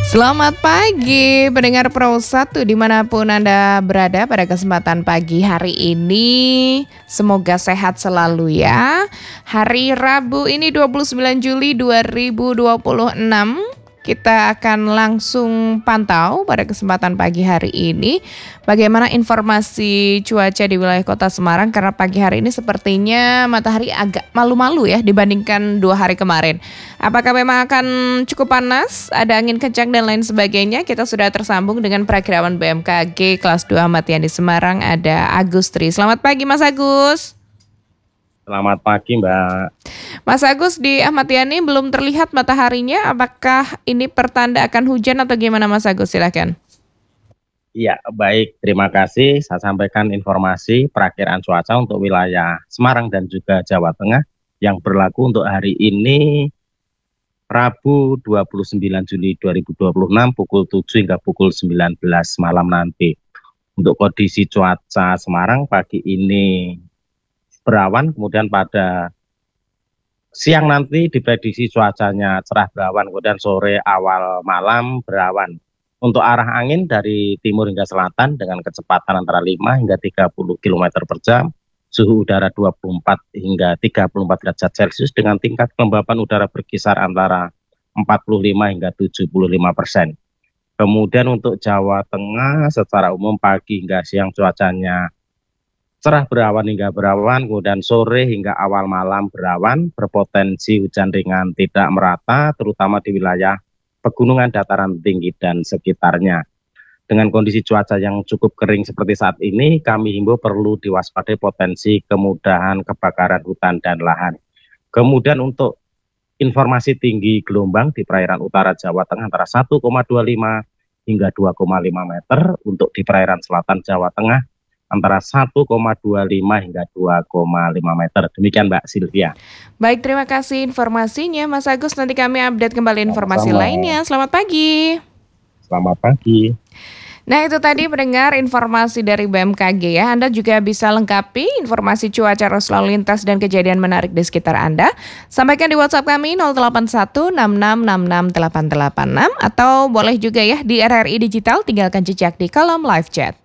Selamat pagi pendengar Pro 1 dimanapun Anda berada pada kesempatan pagi hari ini. Semoga sehat selalu ya. Hari Rabu ini 29 Juli 2026. Kita akan langsung pantau pada kesempatan pagi hari ini bagaimana informasi cuaca di wilayah kota Semarang, karena pagi hari ini sepertinya matahari agak malu-malu ya dibandingkan 2 hari kemarin. Apakah memang akan cukup panas, ada angin kencang dan lain sebagainya? Kita sudah tersambung dengan Prakirawan BMKG kelas 2 Ahmad Yani Semarang, ada Agus Tri. Selamat pagi Mas Agus. Selamat pagi Mbak. Mas Agus, di Ahmad Yani belum terlihat mataharinya. Apakah ini pertanda akan hujan atau gimana Mas Agus? Silakan. Iya, baik. Terima kasih. Saya sampaikan informasi perakiraan cuaca untuk wilayah Semarang dan juga Jawa Tengah yang berlaku untuk hari ini, Rabu 29 Juli 2026 pukul 7 hingga pukul 19 malam nanti. Untuk kondisi cuaca Semarang pagi ini berawan, kemudian pada siang nanti diprediksi cuacanya cerah berawan, kemudian sore awal malam berawan. Untuk arah angin dari timur hingga selatan dengan kecepatan antara 5 hingga 30 km per jam, suhu udara 24 hingga 34 derajat Celcius dengan tingkat kelembapan udara berkisar antara 45 hingga 75%. Kemudian untuk Jawa Tengah secara umum pagi hingga siang cuacanya cerah berawan hingga berawan, kemudian sore hingga awal malam berawan, berpotensi hujan ringan tidak merata, terutama di wilayah pegunungan dataran tinggi dan sekitarnya. Dengan kondisi cuaca yang cukup kering seperti saat ini, kami himbau perlu diwaspadai potensi kemudahan kebakaran hutan dan lahan. Kemudian untuk informasi tinggi gelombang di perairan utara Jawa Tengah antara 1,25 hingga 2,5 meter, untuk di perairan selatan Jawa Tengah antara 1,25 hingga 2,5 meter. Demikian Mbak Sylvia. Baik, terima kasih informasinya Mas Agus. Nanti kami update kembali informasi lainnya. Selamat pagi. Selamat pagi. Nah, itu tadi pendengar informasi dari BMKG ya. Anda juga bisa lengkapi informasi cuaca arus lalu lintas dan kejadian menarik di sekitar Anda. Sampaikan di WhatsApp kami 0816666886 atau boleh juga ya di RRI Digital, tinggalkan jejak di kolom live chat.